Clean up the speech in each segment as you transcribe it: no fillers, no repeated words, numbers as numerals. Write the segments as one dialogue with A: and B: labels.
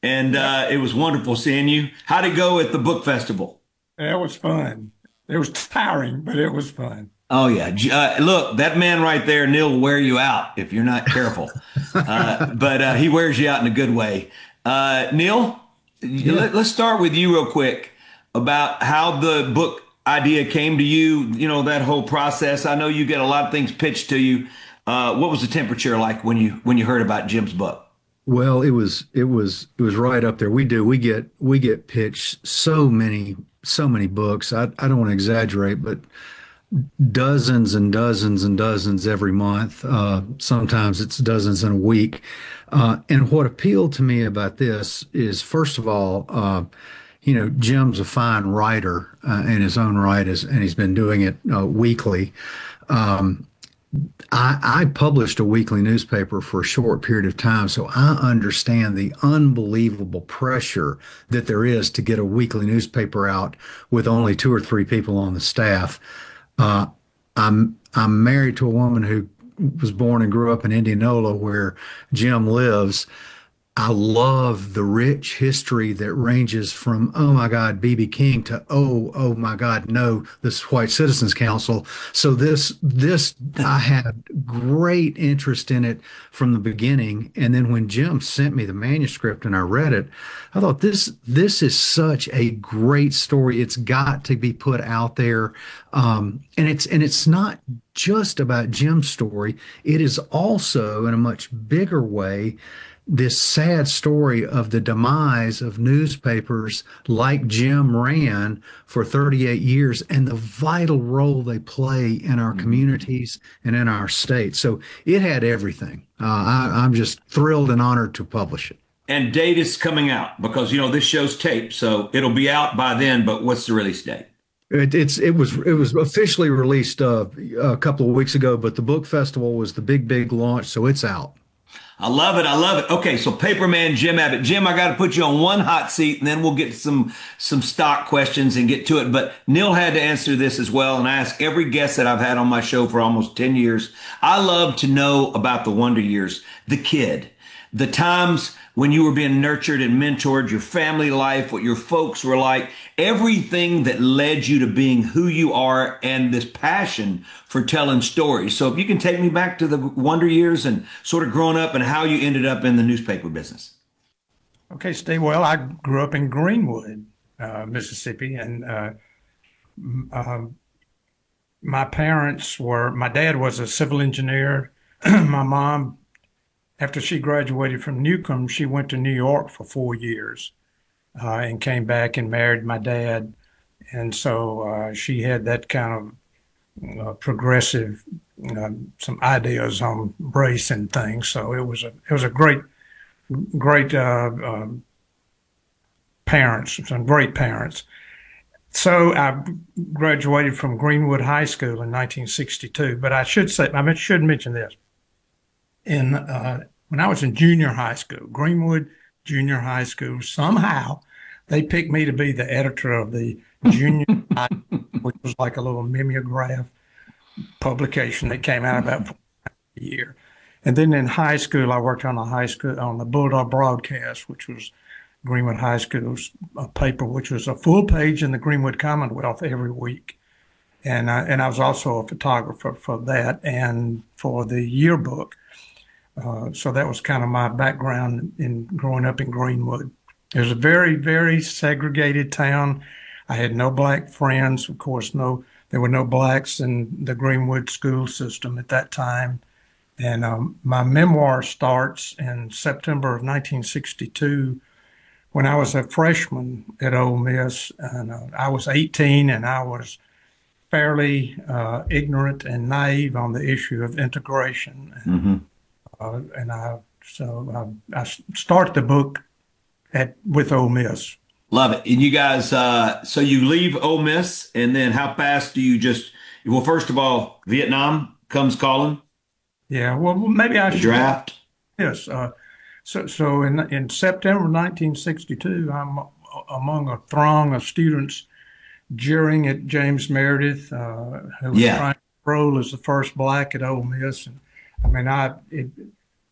A: and
B: Yeah,
A: it was wonderful seeing you. How'd it go at the book festival?
B: it was fun. It was tiring, but it was fun.
A: Oh yeah, look, that man right there, Neil, will wear you out if you're not careful. But he wears you out in a good way. Neil,
C: Yeah.
A: let's start with you real quick about how the book idea came to you. You know, that whole process. I know you get a lot of things pitched to you. What was the temperature like when you heard about Jim's book?
C: Well, it was right up there. We get pitched so many books. I don't want to exaggerate, but dozens and dozens and dozens every month. Sometimes it's dozens in a week. And what appealed to me about this is, first of all, Jim's a fine writer in his own right, and he's been doing it weekly. I published a weekly newspaper for a short period of time, so I understand the unbelievable pressure that there is to get a weekly newspaper out with only two or three people on the staff. Uh, I'm married to a woman who was born and grew up in Indianola, where Jim lives. I love the rich history that ranges from, oh my God, BB King to, oh my God, no, this White Citizens Council. So I had great interest in it from the beginning. And then when Jim sent me the manuscript and I read it, I thought this is such a great story. It's got to be put out there. And it's not just about Jim's story. It is also, in a much bigger way, this sad story of the demise of newspapers like Jim ran for 38 years and the vital role they play in our communities and in our state. So it had everything. I'm just thrilled and honored to publish it.
A: And date is coming out because this show's taped, so it'll be out by then. But what's the release date?
C: It was officially released a couple of weeks ago, but the book festival was the big launch, so it's out.
A: I love it. I love it. Okay, so Paperman Jim Abbott. Jim, I got to put you on one hot seat, and then we'll get some stock questions and get to it. But Neil had to answer this as well, and I ask every guest that I've had on my show for almost 10 years. I love to know about the wonder years, the kid, the times when you were being nurtured and mentored, your family life, what your folks were like, everything that led you to being who you are and this passion for telling stories. So if you can take me back to the wonder years and sort of growing up and how you ended up in the newspaper business.
B: Okay, Steve. Well, I grew up in Greenwood, Mississippi, and my dad was a civil engineer. My mom, after she graduated from Newcomb, she went to New York for 4 years and came back and married my dad. And so she had that kind of progressive, some ideas on race and things. So it was a great parents, some great parents. So I graduated from Greenwood High School in 1962. But I should mention this. In When I was in junior high school, Greenwood Junior High School, somehow they picked me to be the editor of the junior high, which was like a little mimeograph publication that came out about a year. And then in high school, I worked on the Bulldog Broadcast, which was Greenwood High School's paper, which was a full page in the Greenwood Commonwealth every week. And I was also a photographer for that and for the yearbook. So that was kind of my background in growing up in Greenwood. It was a very, very segregated town. I had no black friends. Of course, there were no blacks in the Greenwood school system at that time. And my memoir starts in September of 1962 when I was a freshman at Ole Miss. And I was 18 and I was fairly ignorant and naive on the issue of integration.
A: Mm-hmm.
B: And I start the book with Ole Miss.
A: Love it. And you guys, so you leave Ole Miss, and then how fast do you well, first of all, Vietnam comes calling,
B: Yeah, well, maybe I
A: the
B: should.
A: draft.
B: Yes. So in September 1962, I'm among a throng of students jeering at James Meredith, who was
A: Yeah.
B: trying to roll as the first black at Ole Miss. And I mean,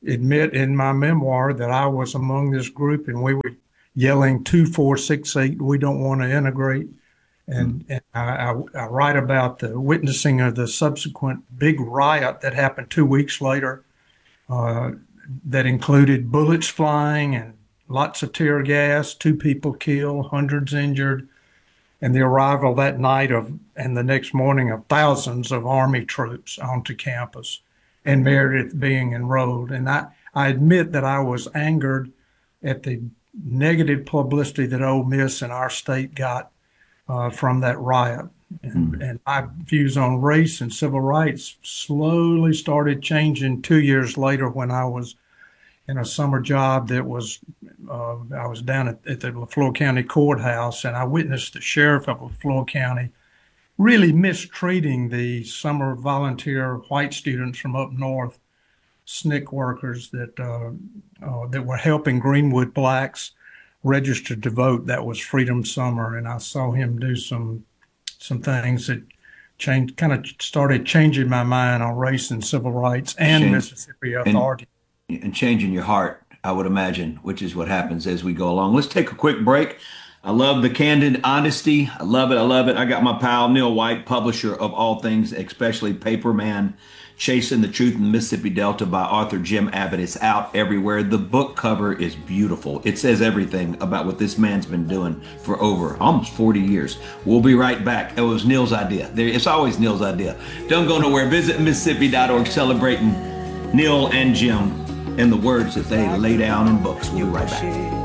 B: admit in my memoir that I was among this group and we were yelling 2468, we don't want to integrate. And I write about the witnessing of the subsequent big riot that happened 2 weeks later, that included bullets flying and lots of tear gas, 2 people killed, hundreds injured, and the arrival that night and the next morning of thousands of Army troops onto campus and Meredith being enrolled. And I admit that I was angered at the negative publicity that Ole Miss and our state got from that riot. And my views on race and civil rights slowly started changing 2 years later when I was in a summer job that was, I was down at the Lafleur County Courthouse, and I witnessed the sheriff of Lafleur County really mistreating the summer volunteer white students from up north, SNCC workers that were helping Greenwood blacks register to vote. That was Freedom Summer, and I saw him do some things that kind of started changing my mind on race and civil rights and Mississippi authority.
A: And changing your heart, I would imagine, which is what happens as we go along. Let's take a quick break. I love the candid honesty. I love it. I love it. I got my pal, Neil White, publisher of all things, especially Paperman, Chasing the Truth in the Mississippi Delta by author Jim Abbott. It's out everywhere. The book cover is beautiful. It says everything about what this man's been doing for over almost 40 years. We'll be right back. It was Neil's idea. It's always Neil's idea. Don't go nowhere. Visit Mississippi.org, celebrating Neil and Jim and the words that they lay down in books. We'll be right back.